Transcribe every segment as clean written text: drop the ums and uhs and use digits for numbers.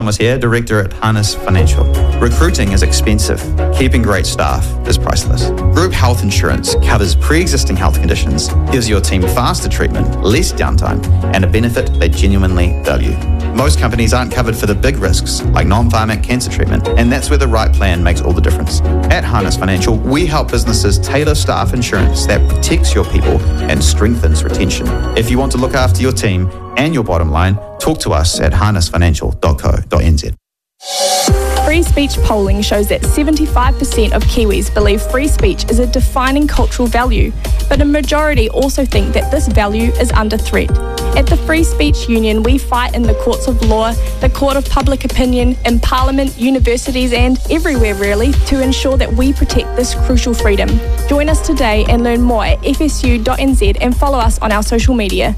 Was here, Director at Harness Financial. Recruiting is expensive. Keeping great staff is priceless. Group health insurance covers pre-existing health conditions, gives your team faster treatment, less downtime, and a benefit they genuinely value. Most companies aren't covered for the big risks, like non-pharmac cancer treatment, and that's where the right plan makes all the difference. At Harness Financial, we help businesses tailor staff insurance that protects your people and strengthens retention. If you want to look after your team and your bottom line, talk to us at harnessfinancial.co.nz. Free speech polling shows that 75% of Kiwis believe free speech is a defining cultural value, but a majority also think that this value is under threat. At the Free Speech Union, we fight in the courts of law, the court of public opinion, in Parliament, universities and everywhere really to ensure that we protect this crucial freedom. Join us today and learn more at fsu.nz and follow us on our social media.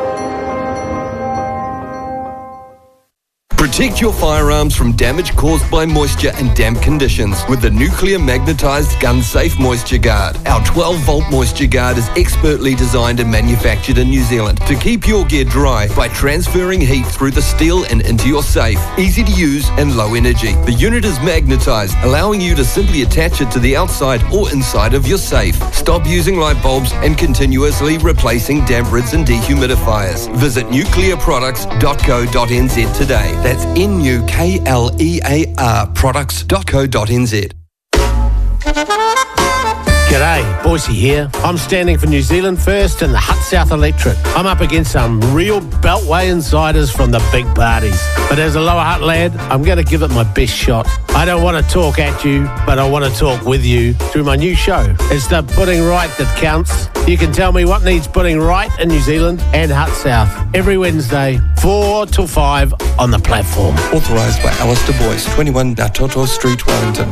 Protect your firearms from damage caused by moisture and damp conditions with the Nuclear Magnetised Gun Safe Moisture Guard. Our 12-volt Moisture Guard is expertly designed and manufactured in New Zealand to keep your gear dry by transferring heat through the steel and into your safe. Easy to use and low energy. The unit is magnetised, allowing you to simply attach it to the outside or inside of your safe. Stop using light bulbs and continuously replacing damp rids and dehumidifiers. Visit nuclearproducts.co.nz today. That's NUKLEAR products.co.nz. G'day, Boise here. I'm standing for New Zealand First and the Hutt South Electorate. I'm up against some real Beltway insiders from the big parties. But as a Lower Hutt lad, I'm going to give it my best shot. I don't want to talk at you, but I want to talk with you through my new show. It's the Putting Right that counts. You can tell me what needs putting right in New Zealand and Hutt South every Wednesday, 4 till 5 on the platform. Authorised by Alistair Boyce, 21 Natoto Street, Wellington.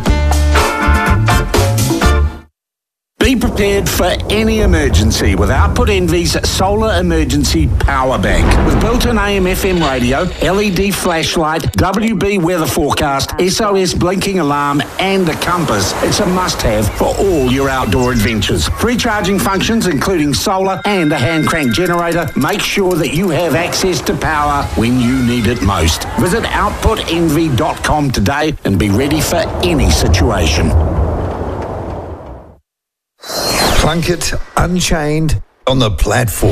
Be prepared for any emergency with Output Envy's Solar Emergency Power Bank. With built-in AM/FM radio, LED flashlight, WB weather forecast, SOS blinking alarm and a compass, it's a must-have for all your outdoor adventures. Free charging functions including solar and a hand crank generator. Make sure that you have access to power when you need it most. Visit outputenvy.com today and be ready for any situation. Plunkett Unchained on the platform.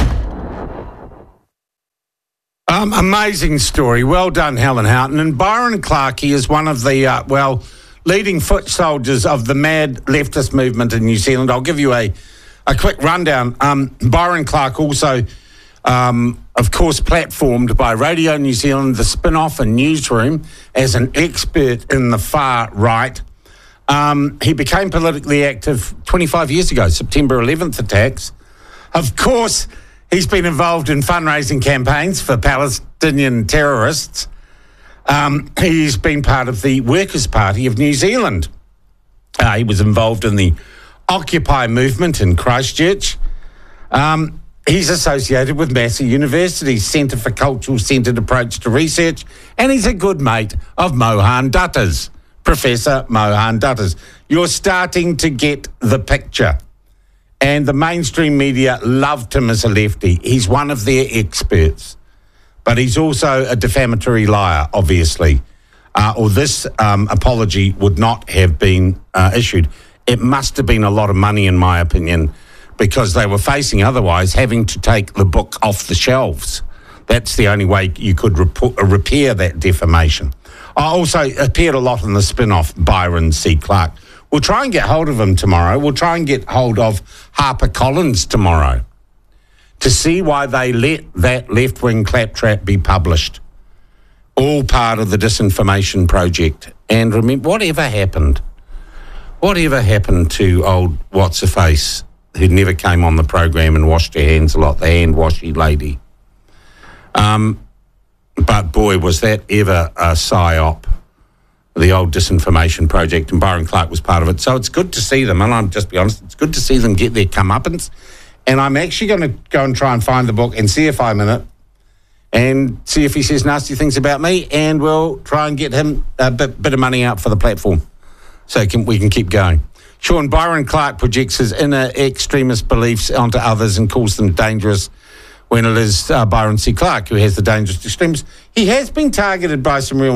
Amazing story. Well done, Helen Houghton. And Byron Clarkey is one of the, leading foot soldiers of the mad leftist movement in New Zealand. I'll give you a quick rundown. Byron Clark also, of course, platformed by Radio New Zealand, the Spin-Off and Newsroom, as an expert in the far right. He became politically active 25 years ago, September 11th attacks. Of course, he's been involved in fundraising campaigns for Palestinian terrorists. He's been part of the Workers' Party of New Zealand. He was involved in the Occupy movement in Christchurch. He's associated with Massey University's Centre for Cultural Centred Approach to Research, and he's a good mate of Mohan Dutters. Professor Mohan Dutters. You're starting to get the picture. And the mainstream media loved him as a lefty. He's one of their experts. But he's also a defamatory liar, obviously. Or this apology would not have been issued. It must have been a lot of money, in my opinion, because they were facing otherwise having to take the book off the shelves. That's the only way you could repair that defamation. I also appeared a lot in the Spin-Off, Byron C. Clark. We'll try and get hold of him tomorrow. We'll try and get hold of HarperCollins tomorrow to see why they let that left-wing claptrap be published. All part of the disinformation project. And remember, whatever happened to old what's-her-face who never came on the program and washed her hands a lot, the hand-washy lady. But boy, was that ever a psyop, the old disinformation project, and Byron Clark was part of it. So it's good to see them, and I'll just be honest, it's good to see them get their comeuppance. And I'm actually going to go and try and find the book and see if I'm in it and see if he says nasty things about me, and we'll try and get him a bit of money out for the platform so we can keep going. Sean, Byron Clark projects his inner extremist beliefs onto others and calls them dangerous. when it is Byron C. Clark who has the dangerous extremes. He has been targeted by some real